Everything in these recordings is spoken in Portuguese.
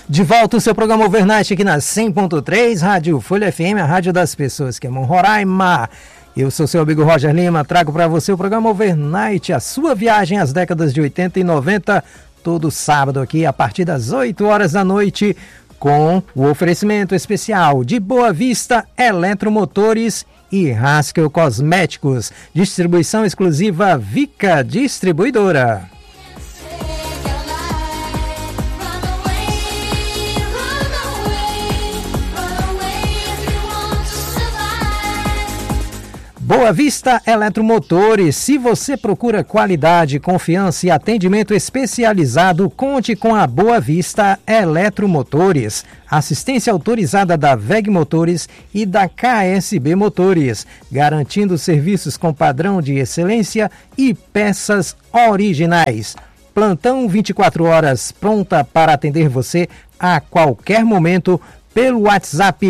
De volta o seu programa Overnight aqui na 100.3, Rádio Folha FM, a rádio das pessoas que amam Roraima. Eu sou seu amigo Roger Lima, trago para você o programa Overnight, a sua viagem às décadas de 80 e 90, todo sábado aqui a partir das 8 horas da noite, com o oferecimento especial de Boa Vista Eletromotores e Haskell Cosméticos, distribuição exclusiva Vica Distribuidora. Boa Vista Eletromotores, se você procura qualidade, confiança e atendimento especializado, conte com a Boa Vista Eletromotores. Assistência autorizada da VEG Motores e da KSB Motores, garantindo serviços com padrão de excelência e peças originais. Plantão 24 horas, pronta para atender você a qualquer momento, pelo WhatsApp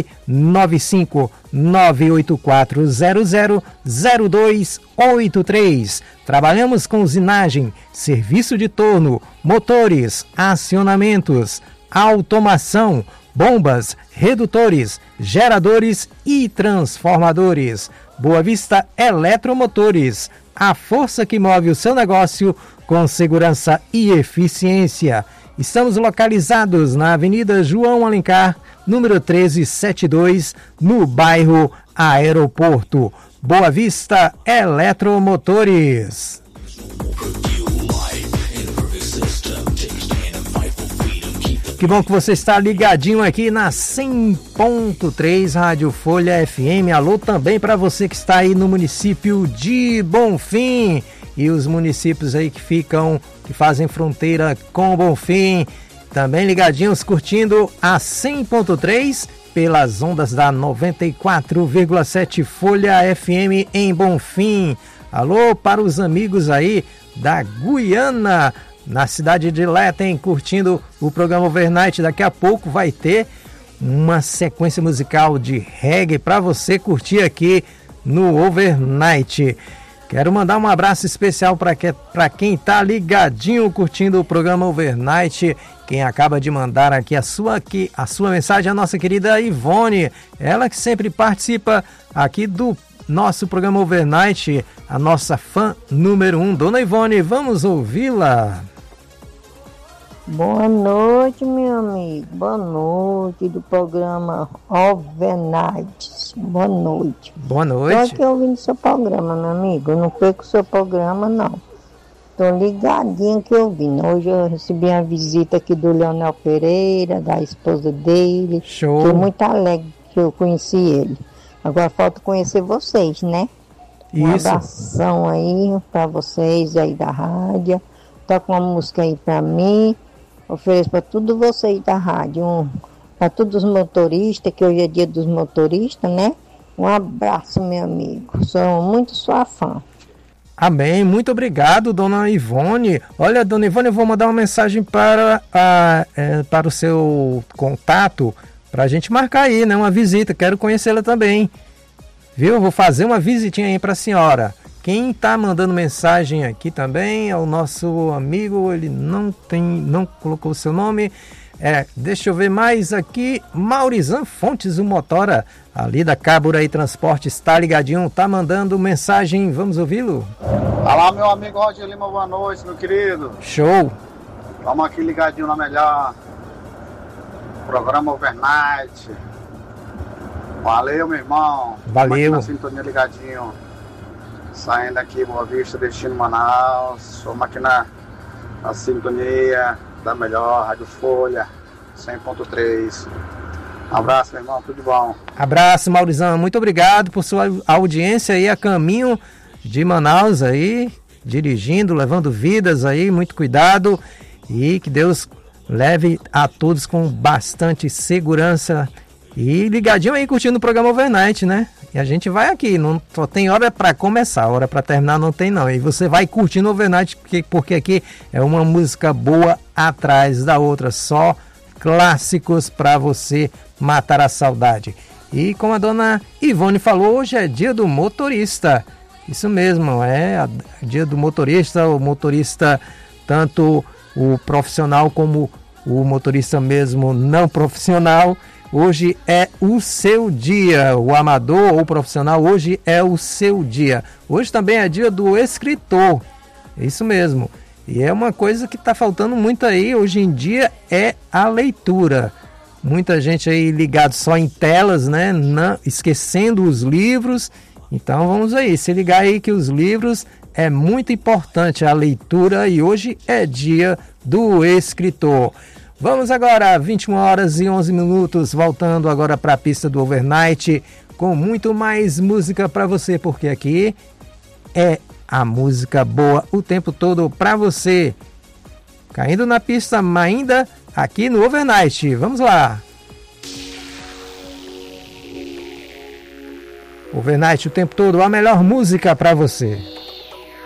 95984000283. Trabalhamos com usinagem, serviço de torno, motores, acionamentos, automação, bombas, redutores, geradores e transformadores. Boa Vista Eletromotores, a força que move o seu negócio com segurança e eficiência. Estamos localizados na Avenida João Alencar, número 1372, no bairro Aeroporto. Boa Vista Eletromotores. Que bom que você está ligadinho aqui na 100.3 Rádio Folha FM. Alô também para você que está aí no município de Bonfim e os municípios aí que fazem fronteira com Bonfim. Também ligadinhos, curtindo a 100.3 pelas ondas da 94,7 Folha FM em Bonfim. Alô para os amigos aí da Guiana, na cidade de Letem, curtindo o programa Overnight. Daqui a pouco vai ter uma sequência musical de reggae para você curtir aqui no Overnight. Quero mandar um abraço especial para quem está ligadinho curtindo o programa Overnight. Quem acaba de mandar aqui a sua mensagem é a nossa querida Ivone. Ela que sempre participa aqui do nosso programa Overnight, a nossa fã número 1. Dona Ivone, vamos ouvi-la. Boa noite, meu amigo. Boa noite do programa Overnight. Boa noite. Boa noite. Estou aqui ouvindo seu programa, meu amigo. Eu não perco o seu programa, não. Estou ligadinho que ouvindo. Hoje eu recebi uma visita aqui do Leonel Pereira, da esposa dele. Show. Fiquei muito alegre que eu conheci ele. Agora falta conhecer vocês, né? Um Isso. abração aí para vocês aí da rádio. Toca uma música aí para mim. Ofereço para todos vocês da rádio, para todos os motoristas, que hoje é dia dos motoristas, né? Um abraço, meu amigo. Sou muito sua fã. Amém, muito obrigado, dona Ivone. Olha, dona Ivone, eu vou mandar uma mensagem para o seu contato, para a gente marcar aí, né? Uma visita, quero conhecê-la também. Viu? Vou fazer uma visitinha aí para a senhora. Quem está mandando mensagem aqui também é o nosso amigo, ele não colocou o seu nome. Deixa eu ver mais aqui. Maurizan Fontes, o motora ali da Cabura e Transporte, está ligadinho, está mandando mensagem. Vamos ouvi-lo? Olá, meu amigo Roger Lima, boa noite, meu querido. Show. Estamos aqui ligadinho na melhor. Programa Overnight. Valeu, meu irmão. Valeu. Na sintonia ligadinho. Saindo aqui, Boa Vista, destino Manaus. Somos aqui na sintonia da melhor Rádio Folha 100.3. Um abraço, meu irmão, tudo bom. Abraço, Maurizão, muito obrigado por sua audiência aí a caminho de Manaus aí, dirigindo, levando vidas aí, muito cuidado e que Deus leve a todos com bastante segurança e ligadinho aí curtindo o programa Overnight, né? E a gente vai aqui, não só tem hora para começar, hora para terminar não tem não. E você vai curtindo o Overnight porque aqui é uma música boa atrás da outra, só clássicos para você matar a saudade. E como a dona Ivone falou, hoje é dia do motorista. Isso mesmo, dia do motorista, o motorista, tanto o profissional como o motorista mesmo não profissional, hoje é o seu dia. O amador ou profissional, hoje é o seu dia. Hoje também é dia do escritor. Isso mesmo. E é uma coisa que está faltando muito aí hoje em dia, é a leitura. Muita gente aí ligado só em telas, né? Não, esquecendo os livros. Então vamos aí, se ligar aí que os livros é muito importante, a leitura, e hoje é dia do escritor. Vamos agora, 21 horas e 11 minutos, voltando agora para a pista do Overnight, com muito mais música para você, porque aqui é a música boa o tempo todo para você. Caindo na pista ainda aqui no Overnight. Vamos lá. Overnight o tempo todo, a melhor música para você.